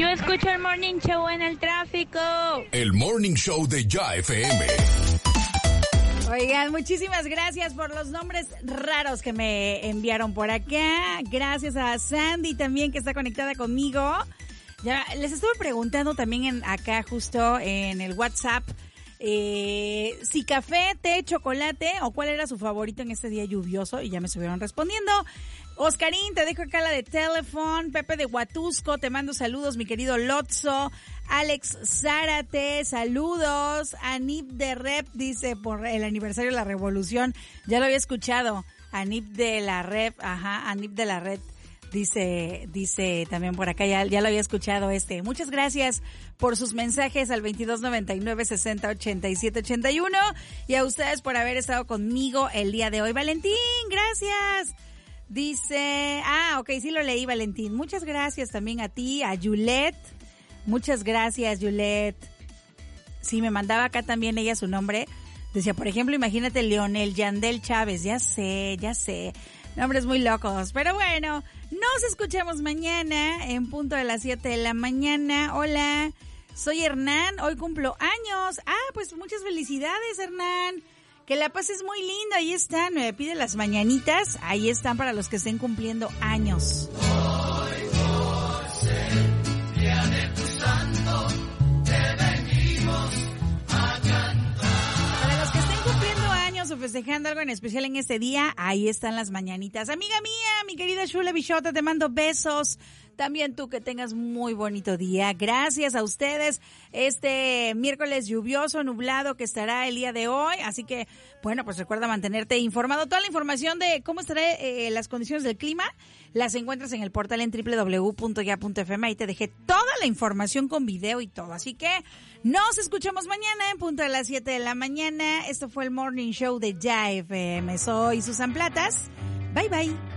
escucho el Morning Show en el tráfico. El Morning Show de Ya FM. Oigan, muchísimas gracias por los nombres raros que me enviaron por acá. Gracias a Sandy también, que está conectada conmigo. Ya les estuve preguntando también acá justo en el WhatsApp si café, té, chocolate o cuál era su favorito en este día lluvioso, y ya me estuvieron respondiendo. Oscarín, te dejo acá la de teléfono. Pepe de Huatusco, te mando saludos, mi querido Lotso. Alex Zárate, saludos. Anip de Rep dice por el aniversario de la Revolución. Ya lo había escuchado. Anip de la Rep, Anip de la Red. Dice también por acá, ya lo había escuchado Muchas gracias por sus mensajes al 2299-608781 y a ustedes por haber estado conmigo el día de hoy. Valentín, gracias. Dice, ok, sí lo leí, Valentín. Muchas gracias también a ti, a Yulet. Muchas gracias, Yulet. Sí, me mandaba acá también ella su nombre. Decía, por ejemplo, imagínate Leonel Yandel Chávez. Ya sé. Nombres muy locos. Pero bueno, nos escuchamos mañana en punto de las 7 de la mañana. Hola, soy Hernán. Hoy cumplo años. Pues muchas felicidades, Hernán. Que la pases muy lindo. Ahí están. Me pide las mañanitas. Ahí están para los que estén cumpliendo años. Hoy por ser día de tu santo, te venimos a cantar. Para los que estén cumpliendo años o festejando algo en especial en este día, ahí están las mañanitas. Amiga mía, mi querida Shula Bichota, te mando besos. También tú, que tengas muy bonito día. Gracias a ustedes. Miércoles lluvioso, nublado que estará el día de hoy. Así que, bueno, pues recuerda mantenerte informado. Toda la información de cómo estarán las condiciones del clima las encuentras en el portal en www.ya.fm. Ahí te dejé toda la información con video y todo. Así que nos escuchamos mañana en punto de las 7 de la mañana. Esto fue el Morning Show de Ya FM. Soy Susan Platas. Bye, bye.